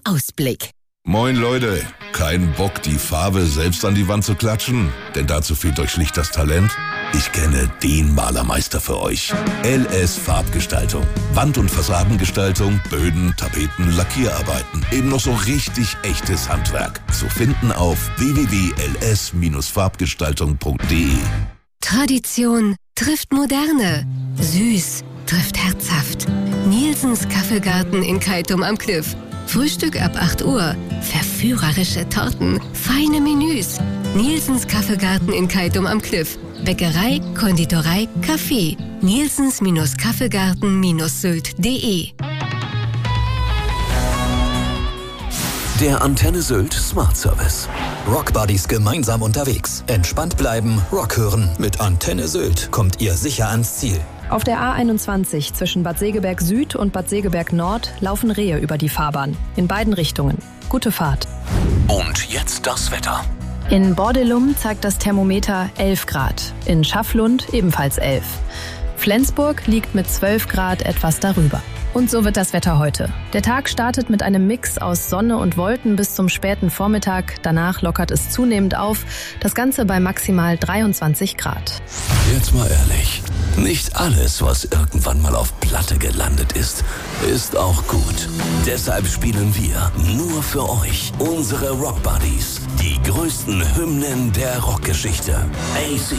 Ausblick. Moin Leute, kein Bock, die Farbe selbst an die Wand zu klatschen? Denn dazu fehlt euch schlicht das Talent? Ich kenne den Malermeister für euch. LS Farbgestaltung. Wand- und Fassadengestaltung, Böden, Tapeten, Lackierarbeiten. Eben noch so richtig echtes Handwerk. Zu finden auf www.ls-farbgestaltung.de. Tradition trifft Moderne. Süß trifft herzhaft. Nielsens Kaffeegarten in Keitum am Klüff. Frühstück ab 8 Uhr. Verführerische Torten. Feine Menüs. Nielsens Kaffeegarten in Keitum am Klüff. Bäckerei, Konditorei, Kaffee. Nielsens-Kaffeegarten-Sylt.de. Der Antenne Sylt Smart Service. Rockbuddies gemeinsam unterwegs. Entspannt bleiben, Rock hören. Mit Antenne Sylt kommt ihr sicher ans Ziel. Auf der A21 zwischen Bad Segeberg Süd und Bad Segeberg Nord laufen Rehe über die Fahrbahn. In beiden Richtungen. Gute Fahrt. Und jetzt das Wetter. In Bordelum zeigt das Thermometer 11 Grad. In Schafflund ebenfalls 11. Flensburg liegt mit 12 Grad etwas darüber. Und so wird das Wetter heute. Der Tag startet mit einem Mix aus Sonne und Wolken bis zum späten Vormittag. Danach lockert es zunehmend auf. Das Ganze bei maximal 23 Grad. Jetzt mal ehrlich. Nicht alles, was irgendwann mal auf Platte gelandet ist, ist auch gut. Deshalb spielen wir nur für euch unsere Rockbuddies. Die größten Hymnen der Rockgeschichte. AC